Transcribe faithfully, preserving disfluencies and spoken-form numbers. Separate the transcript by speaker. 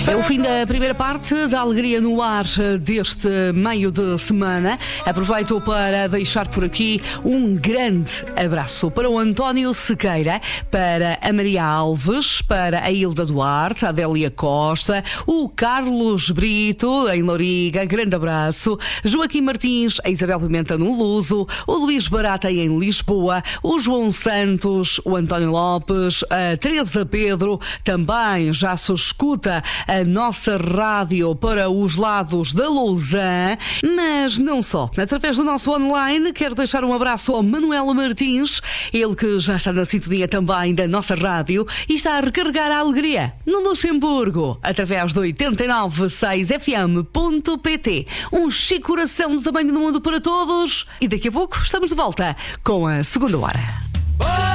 Speaker 1: É o fim da primeira parte da Alegria no Ar deste meio de semana. Aproveito para deixar por aqui um grande abraço para o António Sequeira, para a Maria Alves, para a Hilda Duarte, a Adélia Costa, o Carlos Brito, em Loriga, grande abraço, Joaquim Martins, a Isabel Pimenta no Luso, o Luís Barata em Lisboa, o João Santos, o António Lopes, a Teresa Pedro, também já se escuta a nossa rádio para os lados da Lausanne, mas não só. Através do nosso online, quero deixar um abraço ao Manuel Martins, ele que já está na sintonia também da nossa rádio e está a recarregar a alegria no Luxemburgo, através do oitenta e nove ponto seis f m ponto p t. Um chique coração do tamanho do mundo para todos e daqui a pouco estamos de volta com a segunda hora.